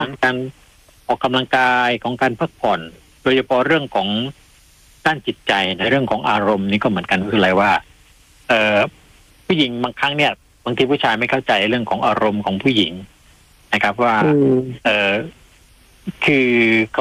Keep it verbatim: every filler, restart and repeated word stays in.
การออกกำลังกายของการพักผ่อนโดยเฉพาะเรื่องของด้านจิตใจในเรื่องของอารมณ์นี่ก็เหมือนกันคืออะไรว่าเอ่อผู้หญิงบางครั้งเนี่ยบางทีผู้ชายไม่เข้าใจเรื่องของอารมณ์ของผู้หญิงนะครับว่าเออคือเขา